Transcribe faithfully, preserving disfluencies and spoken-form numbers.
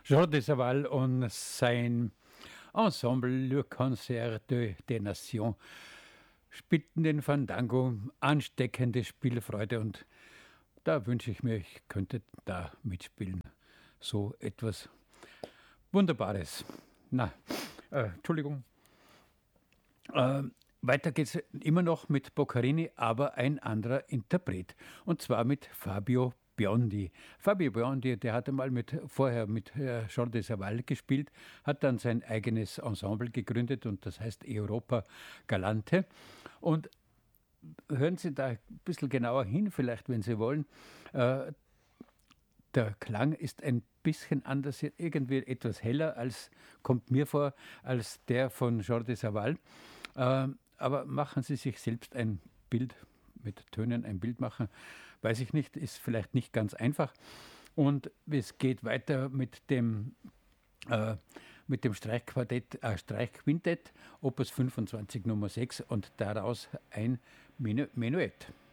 Jordi Savall und sein Ensemble Le Concert de, des Nations spielten den Fandango, ansteckende Spielfreude, und da wünsche ich mir, ich könnte da mitspielen. So etwas Wunderbares. Na, äh, Entschuldigung. Äh, weiter geht's immer noch mit Boccherini, aber ein anderer Interpret. Und zwar mit Fabio Biondi. Fabio Biondi, der hatte mal mit, vorher mit äh, Jordi Savall gespielt, hat dann sein eigenes Ensemble gegründet und das heißt Europa Galante. Und hören Sie da ein bisschen genauer hin, vielleicht, wenn Sie wollen. Äh, der Klang ist ein bisschen anders, irgendwie etwas heller, als kommt mir vor, als der von Jordi Savall. Äh, aber machen Sie sich selbst ein Bild, mit Tönen ein Bild machen, weiß ich nicht, ist vielleicht nicht ganz einfach. Und es geht weiter mit dem, äh, mit dem Streichquartett, äh, Streichquintett, Opus fünfundzwanzig Nummer sechs und daraus ein Minu- Menuett.